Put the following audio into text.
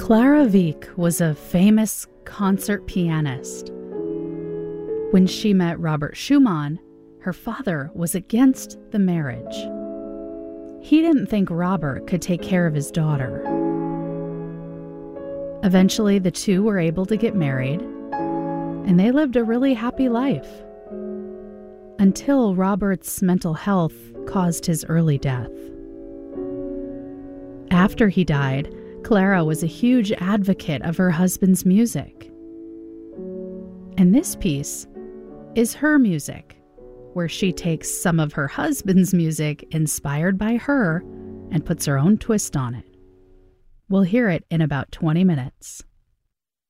Clara Wieck was a famous concert pianist. When she met Robert Schumann, her father was against the marriage. He didn't think Robert could take care of his daughter. Eventually, the two were able to get married, and they lived a really happy life. Until Robert's mental health caused his early death. After he died, Clara was a huge advocate of her husband's music. And this piece is her music, where she takes some of her husband's music inspired by her and puts her own twist on it. We'll hear it in about 20 minutes.